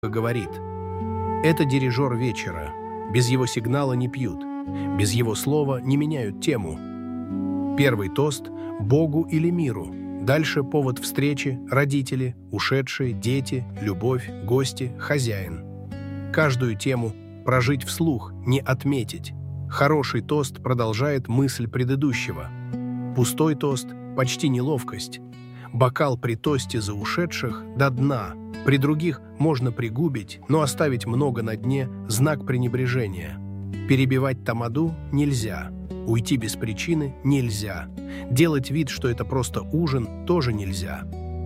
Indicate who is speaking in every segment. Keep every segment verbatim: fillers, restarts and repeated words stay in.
Speaker 1: говорит. Это дирижер вечера. Без его сигнала не пьют. Без его слова не меняют тему. Первый тост – Богу или миру. Дальше повод встречи, родители, ушедшие, дети, любовь, гости, хозяин. Каждую тему прожить вслух, не отметить. Хороший тост продолжает мысль предыдущего. Пустой тост – почти неловкость. Бокал при тосте за ушедших до дна. При других можно пригубить, но оставить много на дне – знак пренебрежения. Перебивать тамаду нельзя. Уйти без причины нельзя. Делать вид, что это просто ужин, тоже нельзя.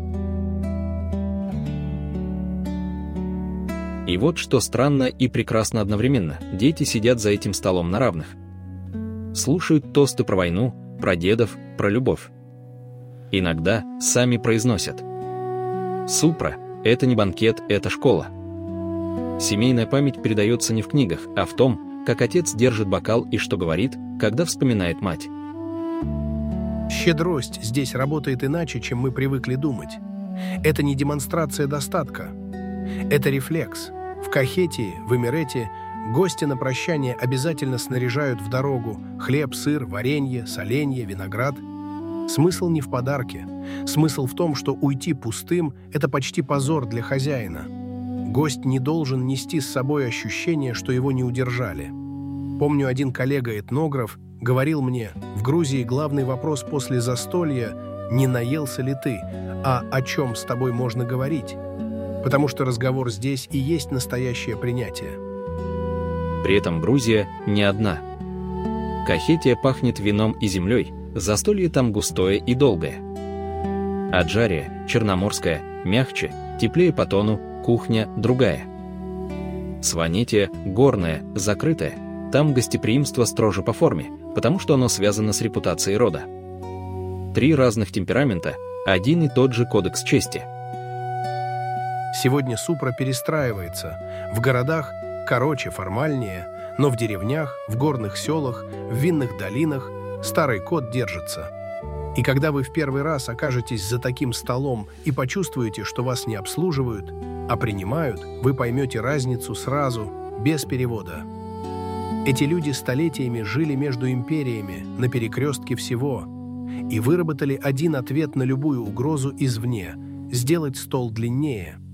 Speaker 2: И вот что странно и прекрасно одновременно. Дети сидят за этим столом на равных. Слушают тосты про войну, про дедов, про любовь. Иногда сами произносят. Супра – это не банкет, это школа. Семейная память передается не в книгах, а в том, как отец держит бокал и что говорит, когда вспоминает мать.
Speaker 1: Щедрость здесь работает иначе, чем мы привыкли думать. Это не демонстрация достатка. Это рефлекс. В Кахетии, в Эмирете гости на прощание обязательно снаряжают в дорогу хлеб, сыр, варенье, соленье, виноград. Смысл не в подарке. Смысл в том, что уйти пустым – это почти позор для хозяина. Гость не должен нести с собой ощущение, что его не удержали. Помню, один коллега-этнограф говорил мне, в Грузии главный вопрос после застолья – не наелся ли ты, а о чем с тобой можно говорить? Потому что разговор здесь и есть настоящее принятие.
Speaker 2: При этом Грузия не одна. Кахетия пахнет вином и землей, застолье там густое и долгое. Аджария, черноморская, мягче, теплее по тону, кухня другая. Сванетия, горная, закрытая, там гостеприимство строже по форме, потому что оно связано с репутацией рода. Три разных темперамента, один и тот же кодекс чести.
Speaker 1: Сегодня Супра перестраивается. В городах короче, формальнее, но в деревнях, в горных селах, в винных долинах старый код держится. И когда вы в первый раз окажетесь за таким столом и почувствуете, что вас не обслуживают, а принимают, вы поймете разницу сразу, без перевода. Эти люди столетиями жили между империями, на перекрестке всего, и выработали один ответ на любую угрозу извне – сделать стол длиннее.